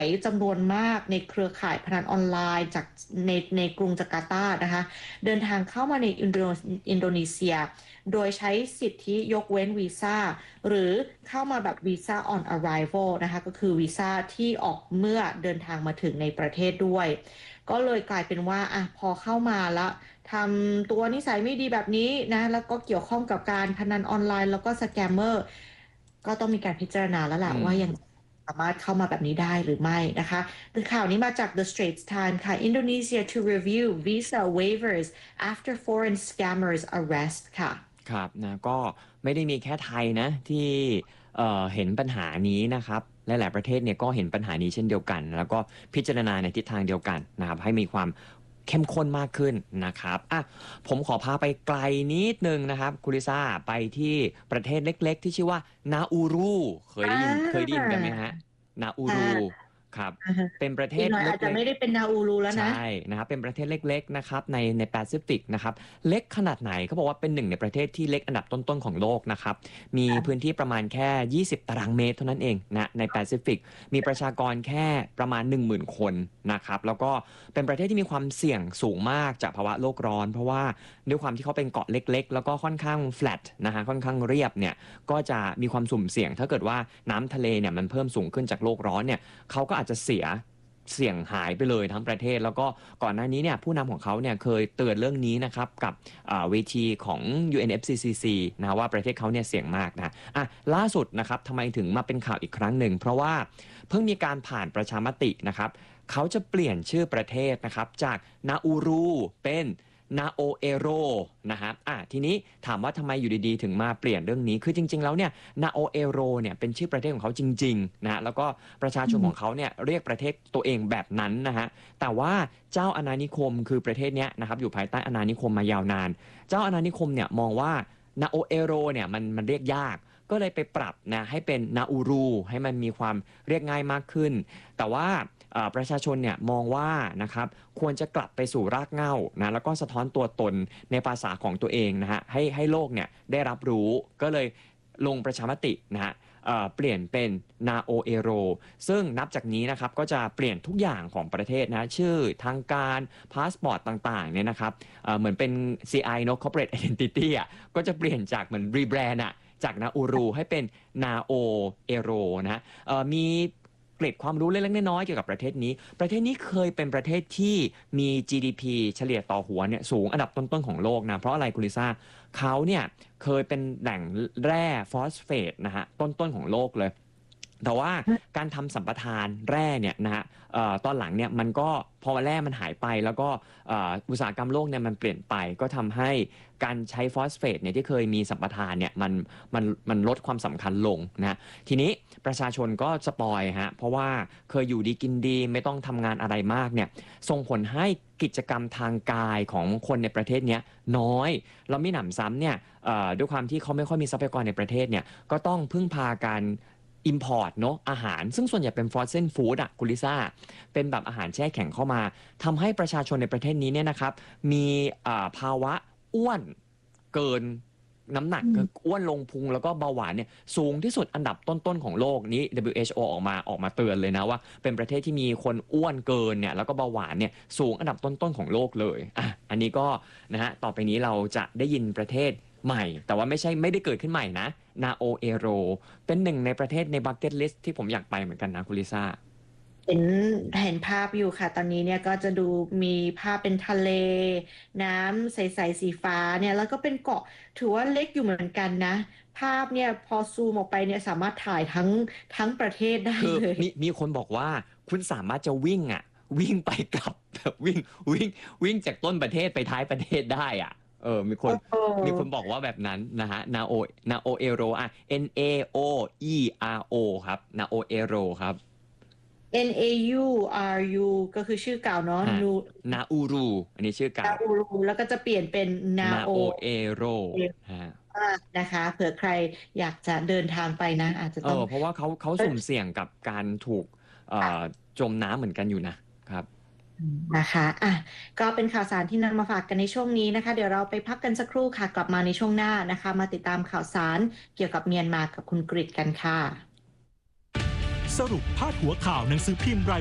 จำนวนมากในเครือข่ายพนันออนไลน์จากในกรุงจาการ์ตานะคะเดินทางเข้ามาในอินโดนีเซียโดยใช้สิทธิยกเว้นวีซ่าหรือเข้ามาแบบวีซ่า on arrival นะคะก็คือวีซ่าที่ออกเมื่อเดินทางมาถึงในประเทศด้วยก็เลยกลายเป็นว่าอ่ะพอเข้ามาแล้วทำตัวนิสัยไม่ดีแบบนี้นะแล้วก็เกี่ยวข้องกับการพนันออนไลน์แล้วก็สแกมเมอร์ก็ต้องมีการพิจารณาแล้วแหละอืมว่ายังสามารถเข้ามาแบบนี้ได้หรือไม่นะคะข่าวนี้มาจาก The Straits Times ค่ะ Indonesia to review visa waivers after foreign scammers arrest ค่ะครับนะก็ไม่ได้มีแค่ไทยนะที่เห็นปัญหานี้นะครับหลายๆประเทศเนี่ยก็เห็นปัญหานี้เช่นเดียวกันแล้วก็พิจารณาในทิศทางเดียวกันนะครับให้มีความเข้มข้นมากขึ้นนะครับอ่ะผมขอพาไปไกลนิดนึงนะครับคุณลิซ่าไปที่ประเทศเล็กๆที่ชื่อว่านาอูรูอ่เคยได้ยินกันไหมาฮะนาอูรูค่ะครับอ่าฮะเป็นประเทศอีกหน่อยเอาจจะล็กๆไม่ได้เป็นนาอูรูแล้วนะใช่นะครับเป็นประเทศเล็กๆนะครับในแปซิฟิกนะครับเล็กขนาดไหนเขาบอกว่าเป็นหนึ่งในประเทศที่เล็กอันดับต้นๆของโลกนะครับมีพื้นที่ประมาณแค่20ตารางเมตรเท่านั้นเองนะในแปซิฟิกมีประชากรแค่ประมาณ10,000คนนะครับแล้วก็เป็นประเทศที่มีความเสี่ยงสูงมากจากภาวะโลกร้อนเพราะว่าด้วยความที่เขาเป็นเกาะเล็กๆแล้วก็ค่อนข้างแฟลตนะฮะค่อนข้างเรียบเนี่ยก็จะมีความสุ่มเสี่ยงถ้าเกิดว่าน้ำทะเลเนี่ยมันเพิ่มสูงขึ้นจากโลกร้อนเนี่ยเขาก็อาจจะเสี่ยงหายไปเลยทั้งประเทศแล้วก็ก่อนหน้านี้เนี่ยผู้นำของเขาเนี่ยเคยเตือนเรื่องนี้นะครับกับเวทีของ UNFCCC นะว่าประเทศเขาเนี่ยเสี่ยงมากนะล่าสุดนะครับทำไมถึงมาเป็นข่าวอีกครั้งหนึ่งเพราะว่าเพิ่งมีการผ่านประชามตินะครับเขาจะเปลี่ยนชื่อประเทศนะครับจากนาอูรูเป็นนาโอเอโรนะครับทีนี้ถามว่าทำไมอยู่ดีๆถึงมาเปลี่ยนเรื่องนี้คือจริงๆแล้วเนี่ยนาโอเอโรเนี่ยเป็นชื่อประเทศของเขาจริงๆนะแล้วก็ประชาชนของเขาเนี่ยเรียกประเทศตัวเองแบบนั้นนะฮะแต่ว่าเจ้าอาณานิคมคือประเทศเนี้ยนะครับอยู่ภายใต้อาณานิคมมายาวนานเจ้าอาณานิคมเนี่ยมองว่านาโอเอโรเนี่ยมันเรียกยากก็เลยไปปรับนะให้เป็นนาอูรูให้มันมีความเรียกง่ายมากขึ้นแต่ว่าประชาชนเนี่ยมองว่านะครับควรจะกลับไปสู่รากเหง้านะแล้วก็สะท้อนตัวตนในภาษาของตัวเองนะฮะให้โลกเนี่ยได้รับรู้ก็เลยลงประชามตินะฮะเปลี่ยนเป็นนาโอเอโรซึ่งนับจากนี้นะครับก็จะเปลี่ยนทุกอย่างของประเทศนะชื่อทางการพาสปอร์ตต่างๆเนี่ยนะครับเหมือนเป็น CI เนอะ Corporate Identity อ่ะก็จะเปลี่ยนจากเหมือนรีแบรนด์อ่ะจากนาอูรูให้เป็นนาโอเอโรนะมีเกร็ดความรู้เล็กๆน้อยๆเกี่ยวกับประเทศนี้เคยเป็นประเทศที่มี GDP เฉลี่ยต่อหัวเนี่ยสูงอันดับต้นๆของโลกนะเพราะอะไรคุณลิซ่าเขาเนี่ยเคยเป็นแหล่งแร่ฟอสเฟตนะฮะต้นๆของโลกเลยแต่ว่าการทำสัมปทานแร่เนี่ยนะฮะตอนหลังเนี่ยมันก็พอแร่มันหายไปแล้วก็อุตสาหกรรมโลกเนี่ยมันเปลี่ยนไปก็ทำให้การใช้ฟอสเฟตเนี่ยที่เคยมีสัมปทานเนี่ยมันลดความสำคัญลงนะทีนี้ประชาชนก็สปอยฮะเพราะว่าเคยอยู่ดีกินดีไม่ต้องทำงานอะไรมากเนี่ยส่งผลให้กิจกรรมทางกายของคนในประเทศเนี้ยน้อยแล้วไม่หนำซ้ำเนี่ยด้วยความที่เขาไม่ค่อยมีทรัพยากรในประเทศเนี่ยก็ต้องพึ่งพาการimport เนอะอาหารซึ่งส่วนใหญ่เป็น frozen food อ่ะกุลิซ่าเป็นแบบอาหารแช่แข็งเข้ามาทำให้ประชาชนในประเทศนี้เนี่ยนะครับมีภาวะอ้วนเกินน้ำหนักอ้วนลงพุงแล้วก็เบาหวานเนี่ยสูงที่สุดอันดับต้นๆของโลกนี้ WHO ออกมาเตือนเลยนะว่าเป็นประเทศที่มีคนอ้วนเกินเนี่ยแล้วก็เบาหวานเนี่ยสูงอันดับต้นๆของโลกเลยอันนี้ก็นะฮะต่อไปนี้เราจะได้ยินประเทศใหม่แต่ว่าไม่ได้เกิดขึ้นใหม่นะนาโอเอโรเป็นหนึ่งในประเทศในบักเก็ตลิสต์ที่ผมอยากไปเหมือนกันนะคุณลิซ่าเห็นเห็นภาพอยู่ค่ะตอนนี้เนี่ยก็จะดูมีภาพเป็นทะเลน้ำใสๆสีฟ้าเนี่ยแล้วก็เป็นเกาะถือว่าเล็กอยู่เหมือนกันนะภาพเนี่ยพอซูมออกไปเนี่ยสามารถถ่ายทั้งประเทศได้คือเลยมีคนบอกว่าคุณสามารถจะวิ่งไปกลับแบบวิ่งวิ่งจากต้นประเทศไปท้ายประเทศได้อ่ะมีคนโอ้โหบอกว่าแบบนั้นนะฮะนาโอเอโรNAOERO ครับนาโอเอโรครับ NAURU ก็คือชื่อเก่าเนาะฮะนูนาอูรูอันนี้ชื่อเก่านาอูรูแล้วก็จะเปลี่ยนเป็นนาโอนาโอเอโรฮะนะคะเผื่อใครอยากจะเดินทางไปนะอาจจะต้องเพราะว่าเขาสุ่มเสี่ยงกับการถูกจมน้ำเหมือนกันอยู่นะครับนะคะก็เป็นข่าวสารที่นำมาฝากกันในช่วงนี้นะคะเดี๋ยวเราไปพักกันสักครู่ค่ะกลับมาในช่วงหน้านะคะมาติดตามข่าวสารเกี่ยวกับเมียนมากับคุณกฤษกันค่ะสรุปพาดหัวข่าวหนังสือพิมพ์ราย